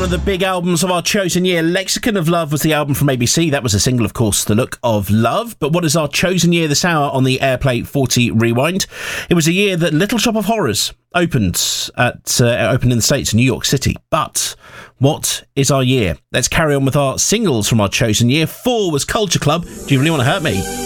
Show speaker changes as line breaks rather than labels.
of the big albums of our chosen year. Lexicon of Love was the album from ABC. That was a single, of course, The Look of Love. But what is our chosen year this hour on the Airplay 40 Rewind? It was a year that Little Shop of Horrors opened in the States, New York City. But what is our year? Let's carry on with our singles from our chosen year. 4 was Culture Club. Do You Really Want to Hurt Me?